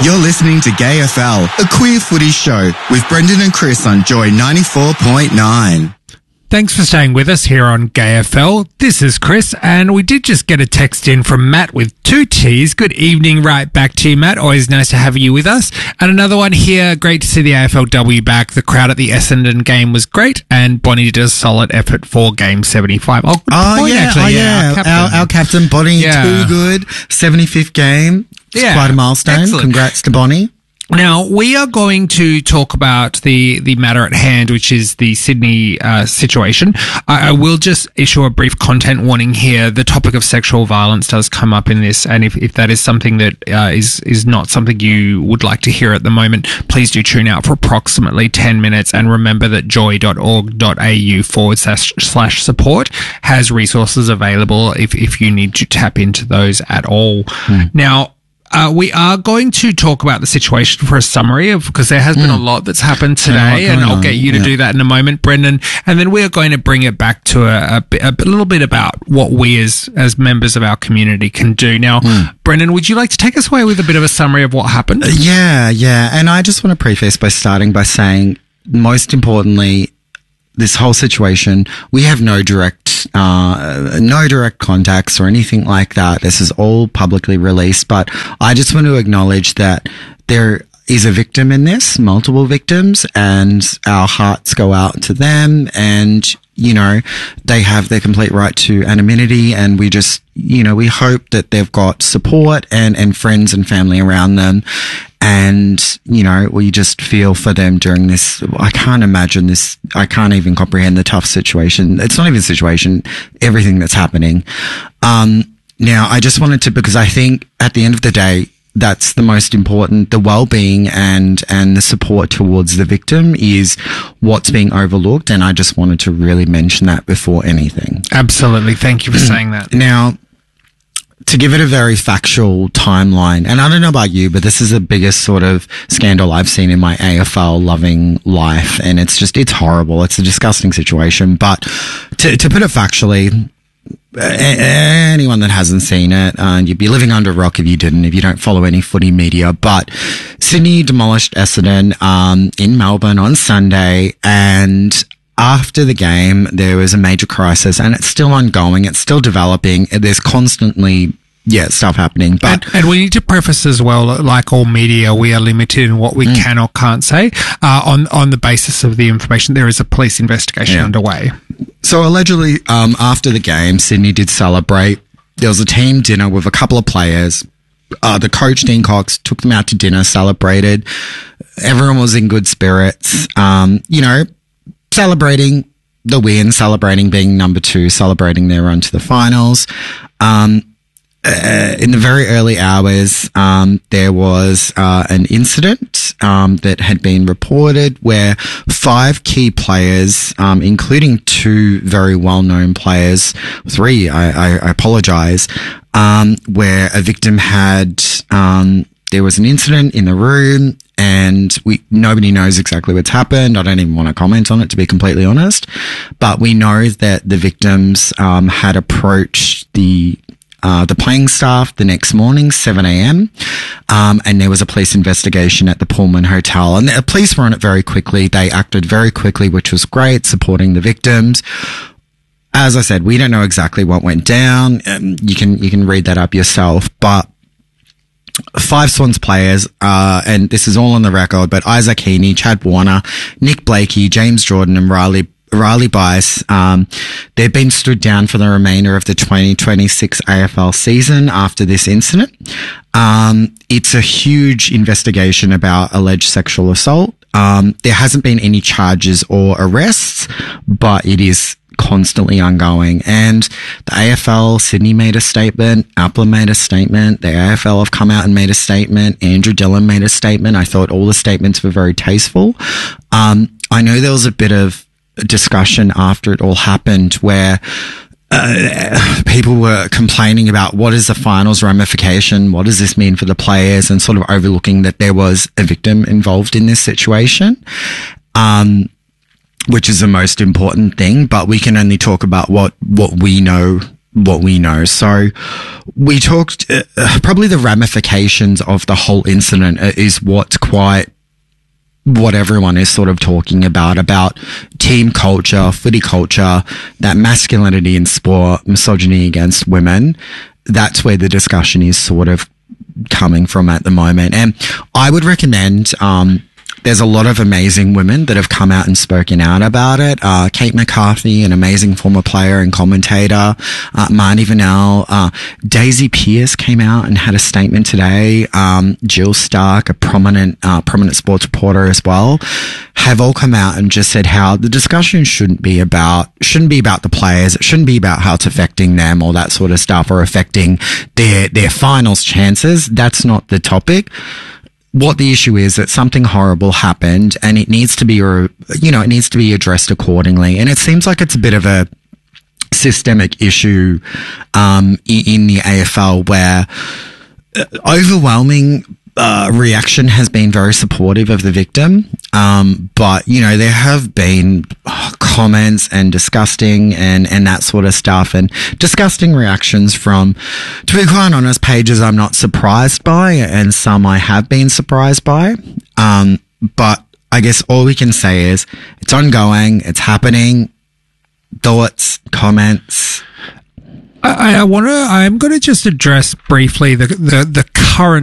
You're listening to Gay FL, a queer footy show with Brendan and Chris on Joy 94.9. Thanks for staying with us here on Gay FL. This is Chris, and we did just get a text in from Matt with 2 T's. Good evening, right back to you, Matt. Always nice to have you with us. And another one here. Great to see the AFLW back. The crowd at the Essendon game was great, and Bonnie did a solid effort for Game 75. Our captain Bonnie, too good. 75th game. It's quite a milestone. Excellent. Congrats to Bonnie. Now, we are going to talk about the matter at hand, which is the Sydney situation. I will just issue a brief content warning here. The topic of sexual violence does come up in this, and if that is something that is not something you would like to hear at the moment, please do tune out for approximately 10 minutes, and remember that joy.org.au/support has resources available if you need to tap into those at all. Now, we are going to talk about the situation for a summary because there has been a lot that's happened today, and I'll get you to do that in a moment, Brendan. And then we are going to bring it back to a little bit about what we as members of our community can do. Now, Brendan, would you like to take us away with a bit of a summary of what happened? Yeah. And I just want to preface by starting by saying, most importantly, this whole situation, we have no direct contacts or anything like that. This is all publicly released, but I just want to acknowledge that there is a victim in this, multiple victims, and our hearts go out to them, and, you know, they have their complete right to anonymity, and we just, you know, we hope that they've got support and friends and family around them. And, you know, we just feel for them during this. I can't imagine this. I can't even comprehend the tough situation. It's not even a situation, everything that's happening. Now, I just wanted to, because I think at the end of the day, that's the most important. The well-being and the support towards the victim is what's being overlooked. And I just wanted to really mention that before anything. Absolutely. Thank you for saying that. Now, to give it a very factual timeline, and I don't know about you, but this is the biggest sort of scandal I've seen in my AFL loving life. And it's horrible. It's a disgusting situation. But to put it factually, anyone that hasn't seen it, you'd be living under a rock if you don't follow any footy media. But Sydney demolished Essendon, in Melbourne on Sunday, and after the game, there was a major crisis, and it's still ongoing. It's still developing. There's constantly, stuff happening. But and we need to preface as well, like all media, we are limited in what we can or can't say on the basis of the information. There is a police investigation underway. So allegedly, after the game, Sydney did celebrate. There was a team dinner with a couple of players. The coach, Dean Cox, took them out to dinner, celebrated. Everyone was in good spirits. Celebrating the win, celebrating being number 2, celebrating their run to the finals. In the very early hours, there was an incident that had been reported where 5 key players, including 2 very well-known players, 3, I apologize, where a victim had, there was an incident in the room, and nobody knows exactly what's happened. I don't even want to comment on it, to be completely honest. But we know that the victims had approached the playing staff the next morning, 7 a.m. And there was a police investigation at the Pullman Hotel. And the police were on it very quickly. They acted very quickly, which was great, supporting the victims. As I said, we don't know exactly what went down. You can read that up yourself. But 5 Swans players, and this is all on the record, but Isaac Heaney, Chad Warner, Nick Blakey, James Jordan, and Riley Bice, they've been stood down for the remainder of the 2026 AFL season after this incident. It's a huge investigation about alleged sexual assault. There hasn't been any charges or arrests, but it is constantly ongoing. And the AFL, Sydney made a statement, APLA made a statement, the AFL have come out and made a statement, Andrew Dillon made a statement. I thought all the statements were very tasteful. I know there was a bit of discussion after it all happened where people were complaining about what is the finals ramification, what does this mean for the players, and sort of overlooking that there was a victim involved in this situation. Which is the most important thing, but we can only talk about what we know what we know. So we talked, probably the ramifications of the whole incident is what's quite what everyone is sort of talking about team culture, footy culture, that masculinity in sport, misogyny against women. That's where the discussion is sort of coming from at the moment. And I would recommend, there's a lot of amazing women that have come out and spoken out about it. Kate McCarthy, an amazing former player and commentator. Marnie Vanell. Daisy Pearce came out and had a statement today. Jill Stark, a prominent sports reporter as well, have all come out and just said how the discussion shouldn't be about the players. It shouldn't be about how it's affecting them or that sort of stuff, or affecting their finals chances. That's not the topic. What the issue is that something horrible happened, and it needs to be, it needs to be addressed accordingly. And it seems like it's a bit of a systemic issue in the AFL, where overwhelming reaction has been very supportive of the victim. But, there have been comments and disgusting and that sort of stuff, and disgusting reactions from, to be quite honest, pages I'm not surprised by, and some I have been surprised by. But I guess all we can say is it's ongoing, it's happening. Thoughts, comments? I'm going to just address briefly the current